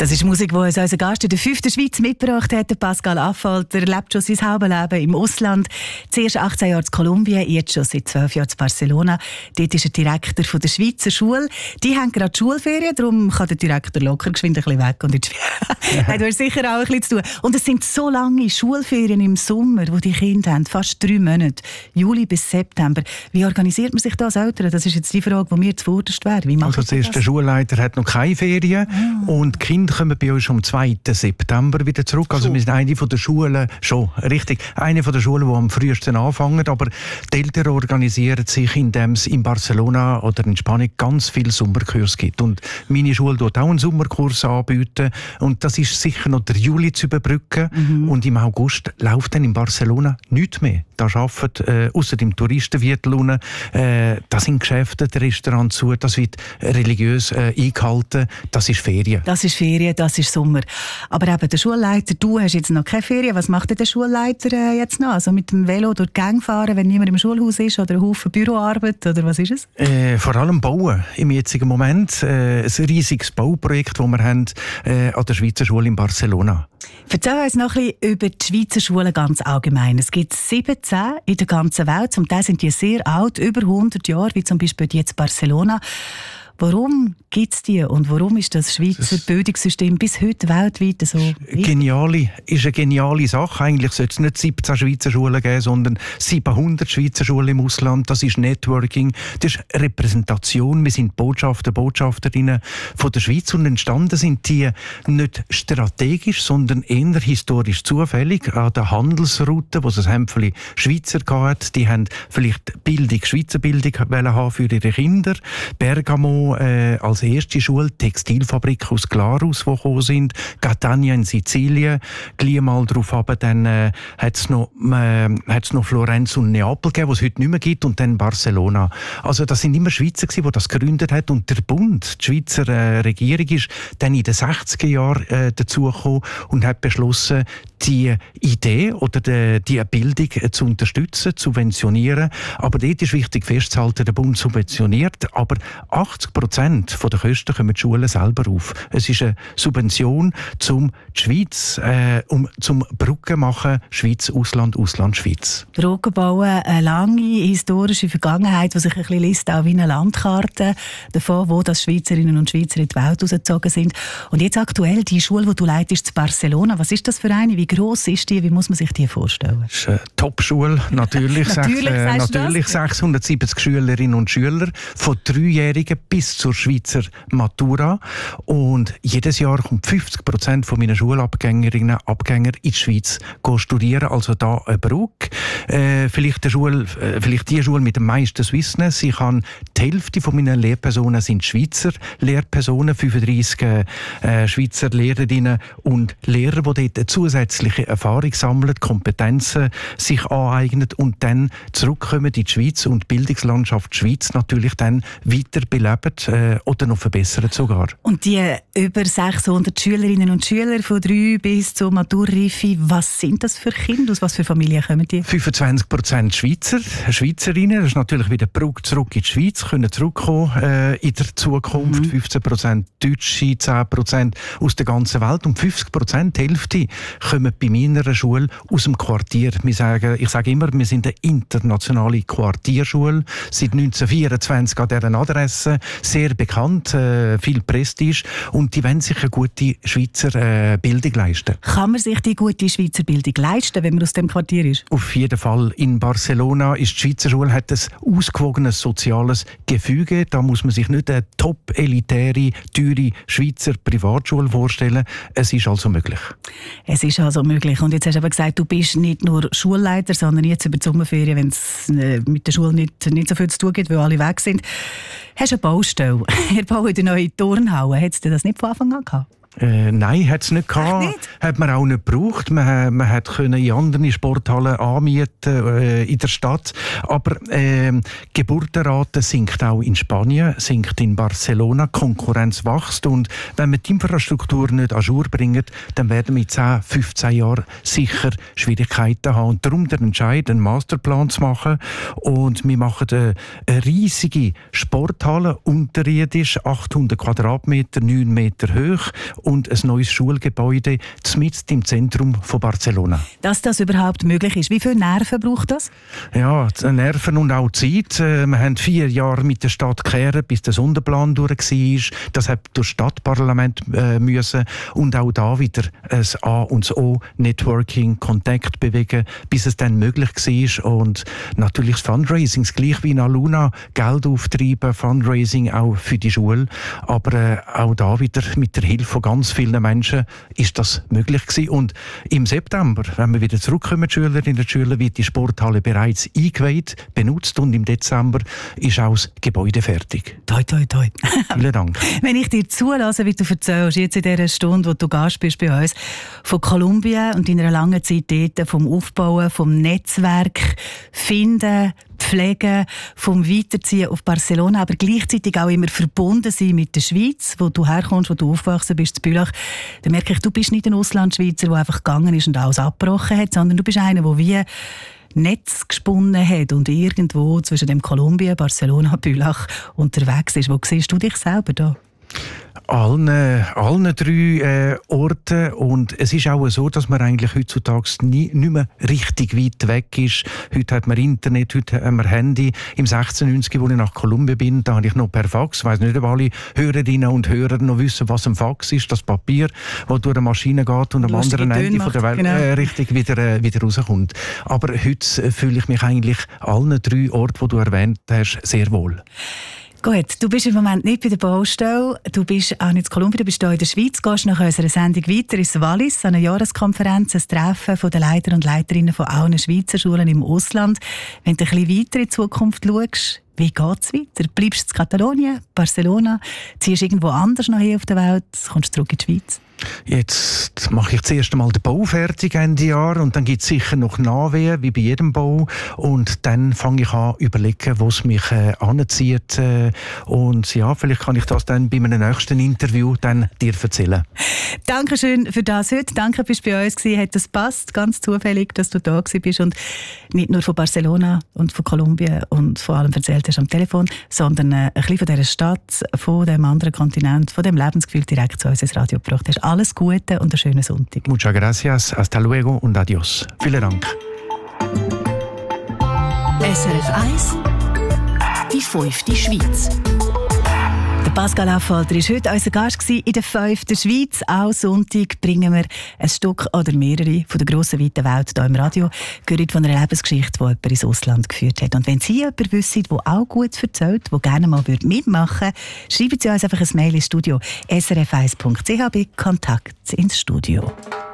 Das ist Musik, die uns unser Gast in der 5. Schweiz mitgebracht hat. Pascal Affolter lebt schon sein halbes Leben im Ausland. Zuerst 18 Jahre in Kolumbien, jetzt schon seit 12 Jahren in Barcelona. Dort ist er Direktor von der Schweizer Schule. Die haben gerade Schulferien, darum kann der Direktor locker geschwind ein bisschen weg. Und du hast sicher auch ein bisschen zu tun. Und es sind so lange Schulferien im Sommer, wo die Kinder haben, fast 3 Monate, Juli bis September. Wie organisiert man sich das als Eltern? Das ist jetzt die Frage, die mir zuvorderst wäre. Wie macht also der Schulleiter hat noch keine Ferien und die Kinder kommen bei uns am 2. September wieder zurück. Also wir sind eine von der Schulen, eine von der Schulen, die am frühesten anfangen, aber die Eltern organisieren sich, indem es in Barcelona oder in Spanien ganz viele Sommerkurse gibt. Und meine Schule tut auch einen Sommerkurs anbieten und das ist sicher noch der Juli zu überbrücken. Und im August läuft dann in Barcelona nichts mehr. Da arbeiten ausser dem Touristenviertel unten, da sind Geschäfte, die Restaurants zu, das wird religiös eingehalten, das ist Ferien. Das ist Ferien, das ist Sommer. Aber eben der Schulleiter, du hast jetzt noch keine Ferien. Was macht denn der Schulleiter jetzt noch? Also mit dem Velo durch die Gänge fahren, wenn niemand im Schulhaus ist, oder ein Haufen Büroarbeit, oder was ist es? Vor allem Bauen im jetzigen Moment. Ein riesiges Bauprojekt, das wir haben an der Schweizer Schule in Barcelona. Erzähl uns noch ein bisschen über die Schweizer Schulen ganz allgemein. Es gibt 17 in der ganzen Welt. Zum Teil sind die sehr alt, über 100 Jahre, wie zum Beispiel jetzt Barcelona. Warum gibt es die und warum ist das Schweizer Bildungssystem bis heute weltweit so wichtig? Ist eine geniale Sache. Eigentlich sollte es nicht 17 Schweizer Schulen geben, sondern 700 Schweizer Schulen im Ausland. Das ist Networking, das ist Repräsentation. Wir sind Botschafter, Botschafterinnen von der Schweiz und entstanden sind die nicht strategisch, sondern eher historisch zufällig an der Handelsroute, wo es ein Hämpfchen Schweizer gab. Die haben vielleicht Schweizer Bildung haben für ihre Kinder. Bergamo als erste Schule, Textilfabrik aus Glarus, die gekommen sind, Catania in Sizilien, gleich mal darauf aber dann hat es noch Florenz und Neapel gegeben, was es heute nicht mehr gibt, und dann Barcelona. Also das sind immer Schweizer gewesen, die das gegründet hat, und der Bund, die Schweizer Regierung, ist dann in den 60er Jahren dazugekommen und hat beschlossen, die Idee oder die Bildung zu unterstützen, zu subventionieren. Aber dort ist wichtig festzuhalten, der Bund subventioniert, aber 80% der Kosten kommen die Schulen selber auf. Es ist eine Subvention, um die Schweiz, zum Brücken machen, Schweiz, Ausland, Ausland, Schweiz. Brücken bauen, eine lange historische Vergangenheit, die sich ein bisschen liest, auch wie eine Landkarte davon, wo das Schweizerinnen und Schweizer in die Welt rausgezogen sind. Und jetzt aktuell die Schule, die du leitest, in Barcelona. Was ist das für eine? Wie gross ist die? Wie muss man sich die vorstellen? Das ist eine Top-Schule, natürlich. natürlich 670 Schülerinnen und Schüler, von 3-Jährigen bis zur Schweizer Matura. Und jedes Jahr kommt 50% von meinen Schulabgängerinnen und Abgänger in die Schweiz studieren. Also da eine Brücke. Vielleicht die Schule mit dem meisten Swissness. Ich habe die Hälfte von meinen Lehrpersonen sind Schweizer Lehrpersonen, 35 Schweizer Lehrerinnen und Lehrer, die dort zusätzliche Erfahrung sammeln, Kompetenzen sich aneignen und dann zurückkommen in die Schweiz und die Bildungslandschaft Schweiz natürlich dann weiter beleben oder noch verbessern sogar. Und die über 600 Schülerinnen und Schüler von 3 bis zur Maturreife, was sind das für Kinder? Aus was für Familien kommen die? 25% Schweizerinnen, das ist natürlich wieder Brücke zurück in die Schweiz, können zurückkommen in der Zukunft. 15% Deutsche, 10% aus der ganzen Welt und 50%, die Hälfte, kommen bei meiner Schule aus dem Quartier. Ich sage immer, wir sind eine internationale Quartierschule, seit 1924 an dieser Adresse, sehr bekannt, viel Prestige, und die wollen sich eine gute Schweizer Bildung leisten. Kann man sich die gute Schweizer Bildung leisten, wenn man aus dem Quartier ist? Auf jeden Fall. In Barcelona ist die Schweizer Schule, hat ein ausgewogenes soziales Gefüge. Da muss man sich nicht eine top-elitäre, teure Schweizer Privatschule vorstellen. Es ist also möglich. Es ist also möglich. Und jetzt hast du aber gesagt, du bist nicht nur Schulleiter, sondern jetzt über die Sommerferien, wenn es mit der Schule nicht so viel zu tun gibt, weil alle weg sind, hast du eine Baustelle. Ihr baut eine neue Turnhalle. Hättest du das nicht von Anfang an gehabt? Nein, hat es nicht gehabt. Nicht? Hat man auch nicht gebraucht. Man hat können in anderen Sporthallen anmieten in der Stadt. Aber Geburtenrate sinkt auch in Spanien, sinkt in Barcelona. Konkurrenz wächst. Und wenn wir die Infrastruktur nicht à jour bringen, dann werden wir in 10, 15 Jahren sicher Schwierigkeiten haben. Und darum der Entscheid, einen Masterplan zu machen. Und wir machen eine riesige Sporthalle, unterirdisch, 800 Quadratmeter, 9 Meter hoch. und ein neues Schulgebäude mitten im Zentrum von Barcelona. Dass das überhaupt möglich ist, wie viele Nerven braucht das? Ja, Nerven und auch Zeit. Wir haben 4 Jahre mit der Stadt gekehrt, bis der Sonderplan durch war. Das hat durch das Stadtparlament müssen. Und auch da wieder ein A und das O, Networking, Kontakt bewegen, bis es dann möglich war. Und natürlich das Fundraising, gleich wie in Aluna, Geld auftreiben, Fundraising auch für die Schule. Aber auch da wieder mit der Hilfe von ganz vielen Menschen ist das möglich gewesen. Und im September, wenn wir wieder zurückkommen, die Schülerinnen und Schüler, wird die Sporthalle bereits eingeweiht, benutzt und im Dezember ist auch das Gebäude fertig. Toi, toi, toi. Vielen Dank. Wenn ich dir zulasse, wie du erzählst, jetzt in dieser Stunde, wo du Gast bist bei uns, von Kolumbien und deiner langen Zeit dort, vom Aufbauen, vom Netzwerk, Finden, Pflegen, vom Weiterziehen auf Barcelona, aber gleichzeitig auch immer verbunden sein mit der Schweiz, wo du herkommst, wo du aufgewachsen bist, in Bülach, dann merke ich, du bist nicht ein Auslandschweizer, der einfach gegangen ist und alles abgebrochen hat, sondern du bist einer, der wie Netz gesponnen hat und irgendwo zwischen dem Kolumbien, Barcelona, Bülach unterwegs ist. Wo siehst du dich selber da? Allen 3 Orten. Und es ist auch so, dass man eigentlich heutzutage nicht mehr richtig weit weg ist. Heute hat man Internet, heute haben wir Handy. Im 96, als ich nach Kolumbien bin, da habe ich noch per Fax, ich weiss nicht, ob alle Hörerinnen und Hörer noch wissen, was ein Fax ist, das Papier, das durch eine Maschine geht und am anderen Ende von der Welt genau. Richtig wieder rauskommt. Aber heute fühle ich mich eigentlich allen 3 Orten, die du erwähnt hast, sehr wohl. Gut, du bist im Moment nicht bei der Baustelle, du bist auch nicht in Kolumbien, du bist hier in der Schweiz, gehst nach unserer Sendung weiter ins Wallis, an einer Jahreskonferenz, ein Treffen von den Leiter und Leiterinnen von allen Schweizer Schulen im Ausland. Wenn du ein bisschen weiter in die Zukunft schaust, wie geht es weiter? Bleibst du in Katalonien, Barcelona, ziehst du irgendwo anders noch hier auf der Welt, kommst du zurück in die Schweiz? Jetzt mache ich zuerst einmal den Bau fertig Ende Jahr und dann gibt es sicher noch Nachwehen, wie bei jedem Bau. Und dann fange ich an überlegen, wo es mich anzieht. Und ja, vielleicht kann ich das dann bei meinem nächsten Interview dann dir erzählen. Dankeschön für das heute. Danke, dass du bei uns warst. Hat das passt? Ganz zufällig, dass du da bist und nicht nur von Barcelona und von Kolumbien und vor allem erzählt hast am Telefon, sondern ein bisschen von dieser Stadt, von dem anderen Kontinent, von dem Lebensgefühl direkt zu uns ins Radio gebracht hast. Alles Gute und einen schönen Sonntag. Muchas gracias, hasta luego und adios. Vielen Dank. SRF 1, die 5. Schweiz. Der Pascal Affolter war heute unser Gast in der 5. Schweiz. Auch Sonntag bringen wir ein Stück oder mehrere von der grossen, weiten Welt hier im Radio. Gehört von einer Lebensgeschichte, die jemand ins Ausland geführt hat. Und wenn Sie jemanden wissen, der auch gut erzählt, der gerne mal mitmachen würde, schreiben Sie uns einfach ein Mail ins Studio srf1.ch bei Kontakt ins Studio.